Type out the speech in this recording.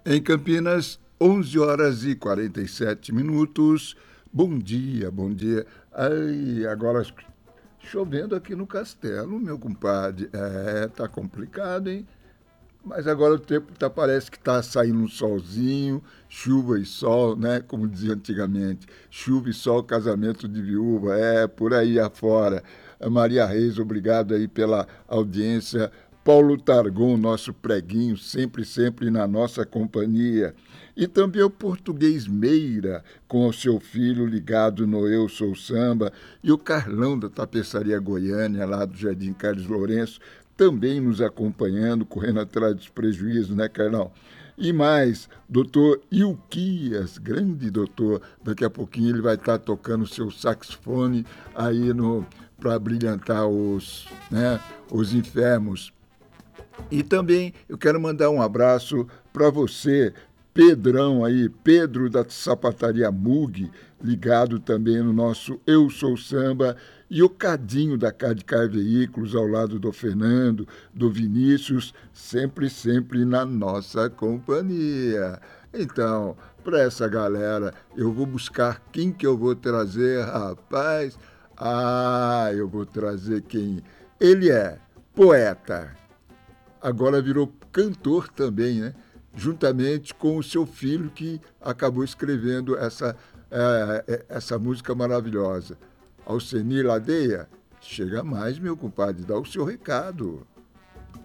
Em Campinas, 11 horas e 47 minutos. Bom dia, bom dia. Ai, agora chovendo aqui no Castelo, meu compadre. Tá complicado, hein? Mas agora o tempo parece que está saindo um solzinho, chuva e sol, né? Como dizia antigamente, chuva e sol, casamento de viúva, por aí afora. Maria Reis, obrigado aí pela audiência. Paulo Targon, nosso preguinho, sempre, sempre na nossa companhia. E também o português Meira, com o seu filho ligado no Eu Sou Samba, e o Carlão da Tapeçaria Goiânia, lá do Jardim Carlos Lourenço, também nos acompanhando, correndo atrás dos prejuízos, né, Carlão? E mais, doutor Ilquias, grande doutor, daqui a pouquinho ele vai estar tocando seu saxofone aí para brilhantar os enfermos. E também eu quero mandar um abraço para você, Pedrão aí, Pedro da Sapataria Mug, ligado também no nosso Eu Sou Samba, e o Cadinho da Cadcar Veículos, ao lado do Fernando, do Vinícius, sempre, sempre na nossa companhia. Então, para essa galera, eu vou buscar quem que eu vou trazer, rapaz? Eu vou trazer quem? Ele é poeta, agora virou cantor também, né? Juntamente com o seu filho que acabou escrevendo essa música maravilhosa. Alceni Ladeia, chega mais, meu compadre, dá o seu recado.